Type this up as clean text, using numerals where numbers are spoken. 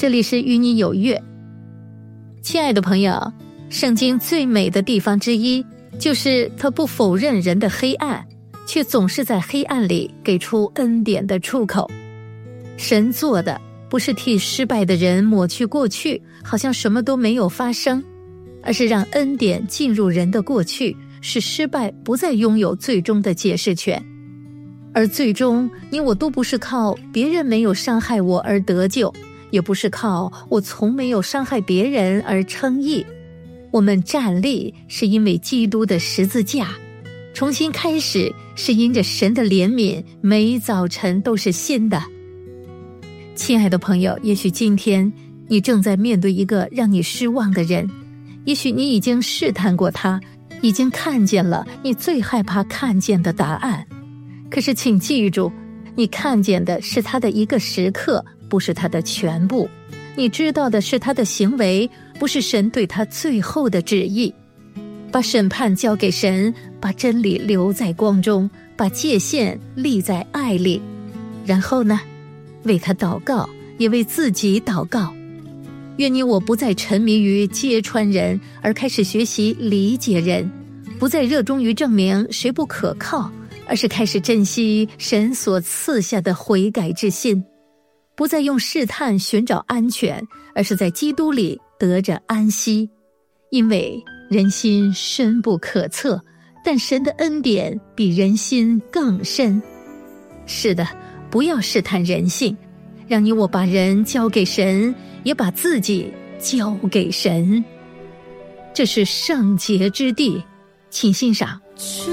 这里是与你有约。亲爱的朋友，圣经最美的地方之一，就是它不否认人的黑暗，却总是在黑暗里给出恩典的出口。神做的不是替失败的人抹去过去，好像什么都没有发生，而是让恩典进入人的过去，使失败不再拥有最终的解释权。而最终你我都不是靠别人没有伤害我而得救，也不是靠我从没有伤害别人而称义。我们站立是因为基督的十字架，重新开始是因着神的怜悯，每早晨都是新的。亲爱的朋友，也许今天你正在面对一个让你失望的人，也许你已经试探过他，已经看见了你最害怕看见的答案。可是请记住，你看见的是他的一个时刻，不是他的全部。你知道的是他的行为，不是神对他最后的旨意。把审判交给神，把真理留在光中，把界限立在爱里。然后呢，为他祷告，也为自己祷告。愿你我不再沉迷于揭穿人，而开始学习理解人，不再热衷于证明谁不可靠，而是开始珍惜神所赐下的悔改之心，不再用试探寻找安全，而是在基督里得着安息。因为人心深不可测，但神的恩典比人心更深。是的，不要试探人性，让你我把人交给神，也把自己交给神。这是圣洁之地，请欣赏。